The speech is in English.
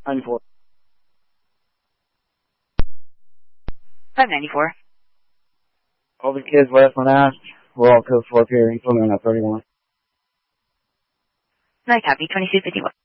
94. 594. All the kids last when asked. We're all code 4 appearing. Filming on 31. Nice copy. 2251.